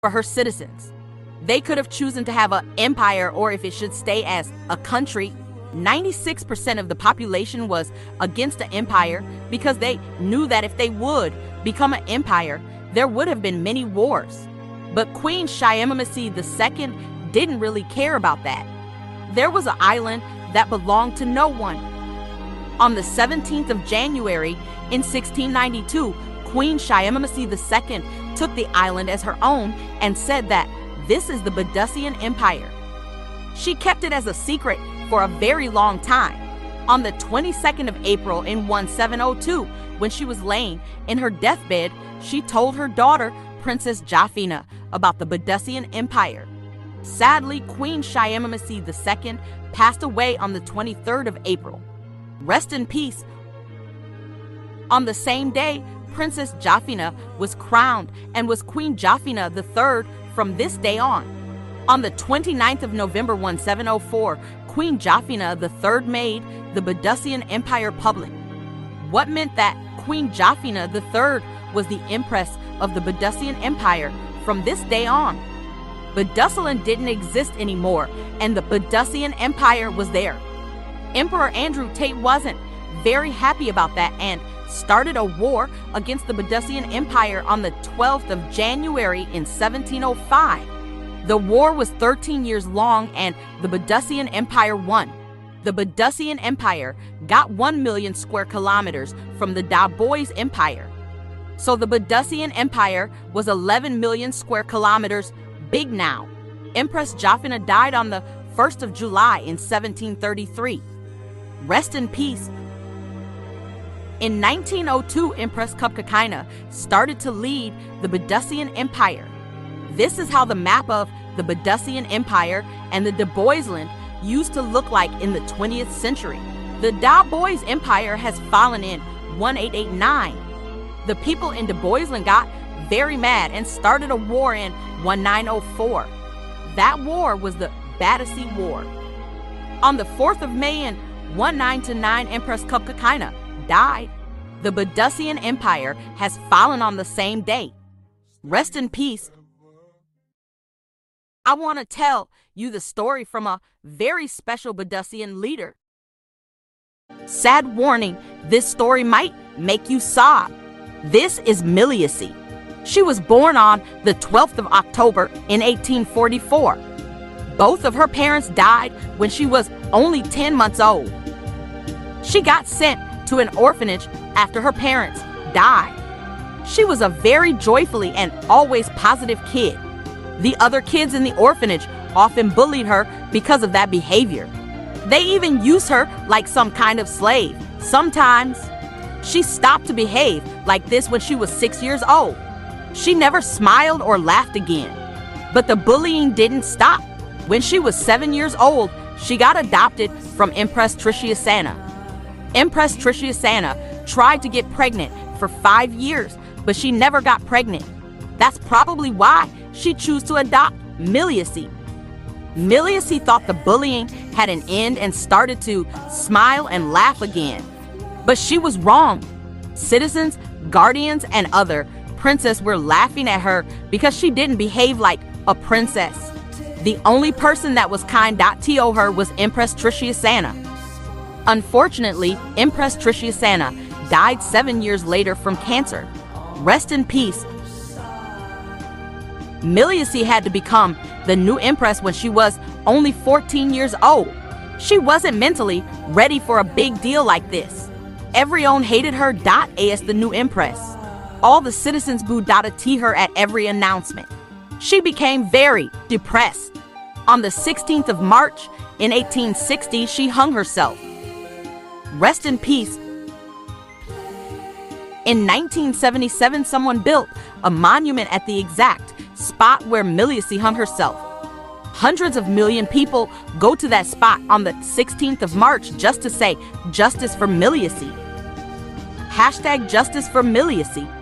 for her citizens. They could have chosen to have an empire, or if it should stay as a country. 96% of the population was against the empire because they knew that if they would become an empire, there would have been many wars. But Queen Shyamamasi II didn't really care about that. There was an island that belonged to no one. On the 17th of January in 1692, Queen Shyamamasi II took the island as her own and said that this is the Badusian Empire. She kept it as a secret for a very long time. On the 22nd of April in 1702, when she was laying in her deathbed, she told her daughter, Princess Jafina, about the Badusian Empire. Sadly, Queen Shyamamasi II passed away on the 23rd of April. Rest in peace. On the same day, Princess Jafina was crowned and was Queen Jafina III from this day on. On the 29th of November 1704, Queen Jafina III made the Badusian Empire public. What meant that Queen Jafina III was the Empress of the Badusian Empire from this day on. Badusiland didn't exist anymore, and the Badusian Empire was there. Emperor Andrew Tate wasn't very happy about that and started a war against the Badusian Empire on the 12th of January in 1705. The war was 13 years long and the Badusian Empire won. The Badusian Empire got 1 million square kilometers from the Dabois Empire. So the Badusian Empire was 11 million square kilometers big now. Empress Jafina died on the 1st of July in 1733. Rest in peace. In 1902, Empress Kupkakaina started to lead the Badusian Empire. This is how the map of the Badusian Empire and the Daboisland used to look like in the 20th century. The Dabois Empire has fallen in 1889. The people in Daboisland got very mad and started a war in 1904. That war was the Batasi War. On the 4th of May in 1909, Empress Kupkakaina died. The Badusian Empire has fallen on the same day. Rest in peace. I want to tell you the story from a very special Badusian leader. Sad warning, this story might make you sob. This is Miliacy. She was born on the 12th of October in 1844. Both of her parents died when she was only 10 months old. She got sent to an orphanage after her parents died. She was a very joyfully and always positive kid. The other kids in the orphanage often bullied her because of that behavior. They even used her like some kind of slave. Sometimes she stopped to behave like this when she was 6 years old. She never smiled or laughed again. But the bullying didn't stop. When she was 7 years old, she got adopted from Empress Trishyasana. Empress Trishyasana tried to get pregnant for 5 years, but she never got pregnant. That's probably why she chose to adopt Miliacy. Miliacy thought the bullying had an end and started to smile and laugh again. But she was wrong. Citizens, guardians, and other princesses were laughing at her because she didn't behave like a princess. The only person that was kind to her was Empress Trishyasana. Unfortunately, Empress Trishyasana died 7 years later from cancer. Rest in peace. Miliacy had to become the new empress when she was only 14 years old. She wasn't mentally ready for a big deal like this. Everyone hated her as the new empress. All the citizens booed her at every announcement. She became very depressed. On the 16th of March in 1860, she hung herself. Rest in peace. In 1977, someone built a monument at the exact spot where Miliacy hung herself. Hundreds of million people go to that spot on the 16th of March just to say justice for Miliacy. #Justice for Miliacy.